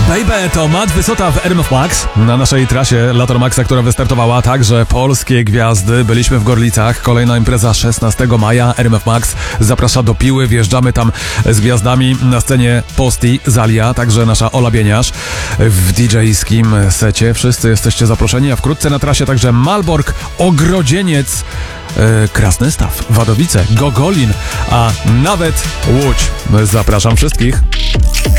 Baby to Matt Wysota w RMF Max. Na naszej trasie Lator Maxa, która wystartowała, także polskie gwiazdy. Byliśmy w Gorlicach, kolejna impreza 16 maja. RMF Max zaprasza do Piły, wjeżdżamy tam z gwiazdami. Na scenie Posty, Zalia, także nasza Ola Bieniasz w DJ-skim secie. Wszyscy jesteście zaproszeni, a wkrótce na trasie także Malbork, Ogrodzieniec, Krasnystaw, Wadowice, Gogolin, a nawet Łódź. Zapraszam wszystkich.